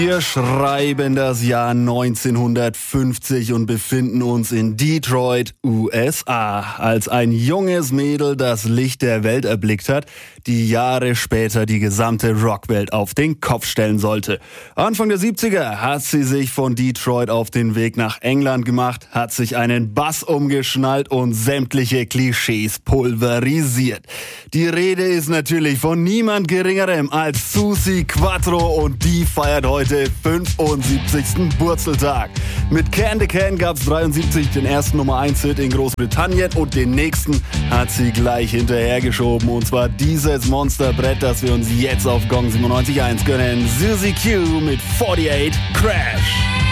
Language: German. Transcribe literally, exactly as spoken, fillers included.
Wir schreiben das Jahr neunzehnhundertfünfzig und befinden uns in Detroit, U S A, als ein junges Mädel das Licht der Welt erblickt hat, die Jahre später die gesamte Rockwelt auf den Kopf stellen sollte. Anfang der siebziger hat sie sich von Detroit auf den Weg nach England gemacht, hat sich einen Bass umgeschnallt und sämtliche Klischees pulverisiert. Die Rede ist natürlich von niemand Geringerem als Suzi Quatro und die feiert heute fünfundsiebzigsten Burzeltag. Mit Can the Can gab's dreiundsiebzig den ersten Nummer eins Hit in Großbritannien und den nächsten hat sie gleich hinterhergeschoben. Und zwar dieses Monsterbrett, das wir uns jetzt auf Gong siebenundneunzig Komma eins gönnen. Suzi Q mit achtundvierzig Crash.